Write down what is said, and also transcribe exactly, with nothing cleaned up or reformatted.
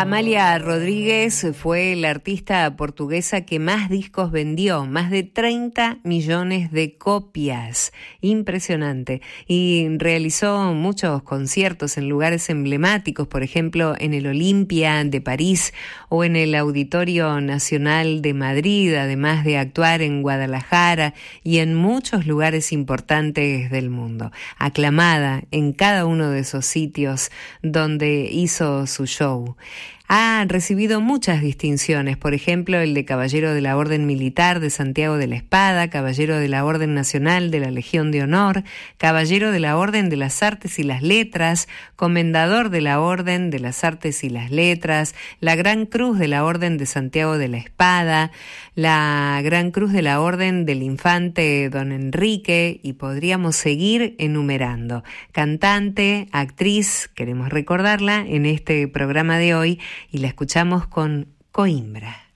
Amália Rodríguez fue la artista portuguesa que más discos vendió, más de treinta millones de copias. Impresionante. Y realizó muchos conciertos en lugares emblemáticos, por ejemplo, en el Olympia de París o en el Auditorio Nacional de Madrid, además de actuar en Guadalajara y en muchos lugares importantes del mundo. Aclamada en cada uno de esos sitios donde hizo su show. Ha recibido muchas distinciones, por ejemplo, el de Caballero de la Orden Militar de Santiago de la Espada, Caballero de la Orden Nacional de la Legión de Honor, Caballero de la Orden de las Artes y las Letras, Comendador de la Orden de las Artes y las Letras, la Gran Cruz de la Orden de Santiago de la Espada, la Gran Cruz de la Orden del Infante Don Enrique, y podríamos seguir enumerando. Cantante, actriz, queremos recordarla en este programa de hoy, y la escuchamos con Coimbra.